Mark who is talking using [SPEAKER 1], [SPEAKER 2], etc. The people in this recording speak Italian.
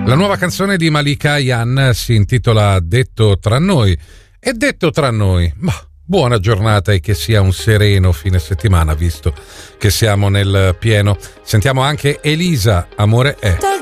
[SPEAKER 1] La nuova canzone di Malika Ayane si intitola Detto tra noi. E detto tra noi, ma buona giornata e che sia un sereno fine settimana, visto che siamo nel pieno. Sentiamo anche Elisa, Amore è.